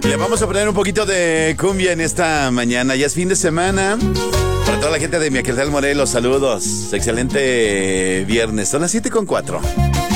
Le vamos a poner un poquito de cumbia en esta mañana. Ya es fin de semana. Para toda la gente de Miaquetal, Morelos, saludos. Excelente viernes. Son las 7:04.